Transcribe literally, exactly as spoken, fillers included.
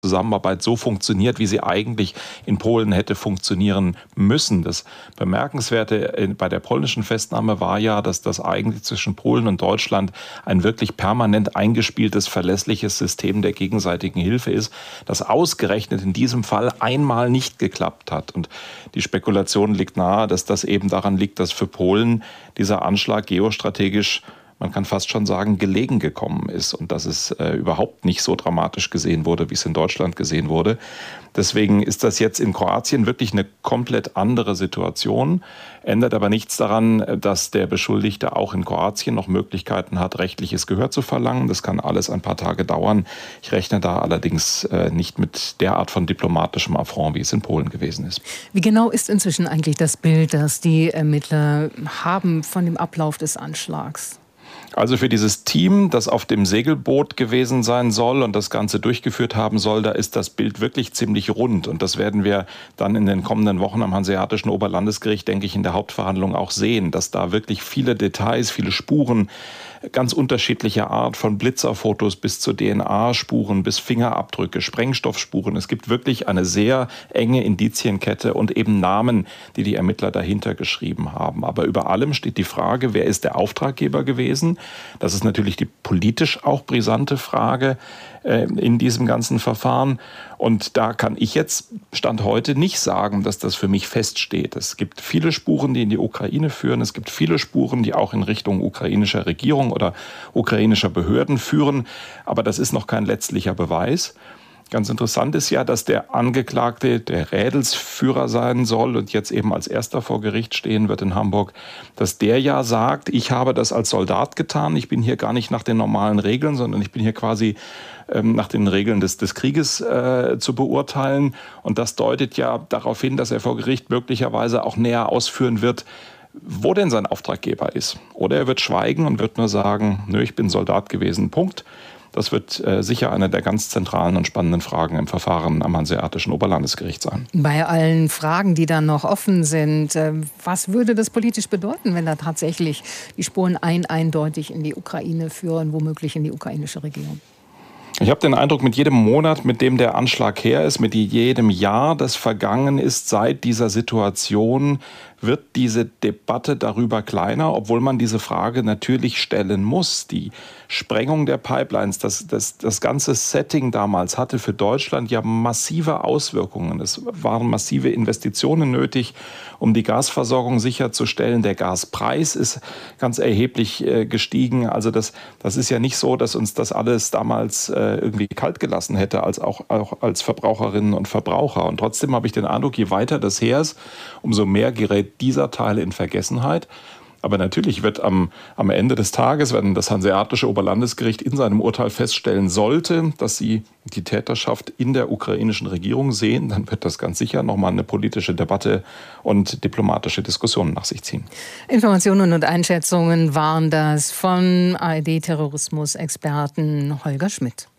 Zusammenarbeit so funktioniert, wie sie eigentlich in Polen hätte funktionieren müssen. Das Bemerkenswerte bei der polnischen Festnahme war ja, dass das eigentlich zwischen Polen und Deutschland ein wirklich permanent eingespieltes, verlässliches System der gegenseitigen Hilfe ist, das ausgerechnet in diesem Fall einmal nicht geklappt hat. Und die Spekulation liegt nahe, dass das eben daran liegt, dass für Polen dieser Anschlag geostrategisch, man kann fast schon sagen, gelegen gekommen ist und dass es äh, überhaupt nicht so dramatisch gesehen wurde, wie es in Deutschland gesehen wurde. Deswegen ist das jetzt in Kroatien wirklich eine komplett andere Situation, ändert aber nichts daran, dass der Beschuldigte auch in Kroatien noch Möglichkeiten hat, rechtliches Gehör zu verlangen. Das kann alles ein paar Tage dauern. Ich rechne da allerdings äh, nicht mit der Art von diplomatischem Affront, wie es in Polen gewesen ist. Wie genau ist inzwischen eigentlich das Bild, das die Ermittler haben von dem Ablauf des Anschlags? Also für dieses Team, das auf dem Segelboot gewesen sein soll und das Ganze durchgeführt haben soll, da ist das Bild wirklich ziemlich rund. Und das werden wir dann in den kommenden Wochen am Hanseatischen Oberlandesgericht, denke ich, in der Hauptverhandlung auch sehen, dass da wirklich viele Details, viele Spuren ganz unterschiedlicher Art, von Blitzerfotos bis zu D N A-Spuren, bis Fingerabdrücke, Sprengstoffspuren. Es gibt wirklich eine sehr enge Indizienkette und eben Namen, die die Ermittler dahinter geschrieben haben. Aber über allem steht die Frage, wer ist der Auftraggeber gewesen? Das ist natürlich die politisch auch brisante Frage äh, in diesem ganzen Verfahren. Und da kann ich jetzt Stand heute nicht sagen, dass das für mich feststeht. Es gibt viele Spuren, die in die Ukraine führen. Es gibt viele Spuren, die auch in Richtung ukrainischer Regierung oder ukrainischer Behörden führen. Aber das ist noch kein letztlicher Beweis. Ganz interessant ist ja, dass der Angeklagte der Rädelsführer sein soll und jetzt eben als erster vor Gericht stehen wird in Hamburg, dass der ja sagt, ich habe das als Soldat getan, ich bin hier gar nicht nach den normalen Regeln, sondern ich bin hier quasi ähm, nach den Regeln des, des Krieges äh, zu beurteilen. Und das deutet ja darauf hin, dass er vor Gericht möglicherweise auch näher ausführen wird, wo denn sein Auftraggeber ist. Oder er wird schweigen und wird nur sagen, nö, ich bin Soldat gewesen, Punkt. Das wird äh, sicher eine der ganz zentralen und spannenden Fragen im Verfahren am Hanseatischen Oberlandesgericht sein. Bei allen Fragen, die dann noch offen sind, äh, was würde das politisch bedeuten, wenn da tatsächlich die Spuren ein eindeutig in die Ukraine führen, womöglich in die ukrainische Regierung? Ich habe den Eindruck, mit jedem Monat, mit dem der Anschlag her ist, mit jedem Jahr, das vergangen ist seit dieser Situation, wird diese Debatte darüber kleiner, obwohl man diese Frage natürlich stellen muss. Die Sprengung der Pipelines, das, das, das ganze Setting damals hatte für Deutschland ja massive Auswirkungen. Es waren massive Investitionen nötig, um die Gasversorgung sicherzustellen. Der Gaspreis ist ganz erheblich äh, gestiegen. Also das, das ist ja nicht so, dass uns das alles damals äh, irgendwie kalt gelassen hätte, als auch, auch als Verbraucherinnen und Verbraucher. Und trotzdem habe ich den Eindruck, je weiter das her ist, umso mehr gerät dieser Teil in Vergessenheit. Aber natürlich wird am, am Ende des Tages, wenn das Hanseatische Oberlandesgericht in seinem Urteil feststellen sollte, dass sie die Täterschaft in der ukrainischen Regierung sehen, dann wird das ganz sicher nochmal eine politische Debatte und diplomatische Diskussionen nach sich ziehen. Informationen und Einschätzungen waren das von A R D-Terrorismus-Experten Holger Schmidt.